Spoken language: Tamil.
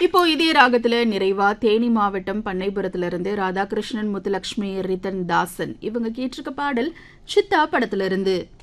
இப்போ இதே ராகத்துல நிறைவா தேனி மாவட்டம் பண்ணைபுரத்திலிருந்து ராதாகிருஷ்ணன், முத்துலட்சுமி, ரிதன் தாசன் இவங்க கேட்டிருக்க பாடல் சித்தா படத்திலிருந்து.